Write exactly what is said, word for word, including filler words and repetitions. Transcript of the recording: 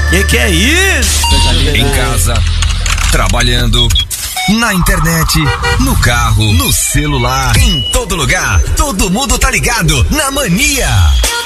Que que é isso? Em casa, trabalhando, na internet, no carro, no celular, em todo lugar, todo mundo tá ligado na Mania.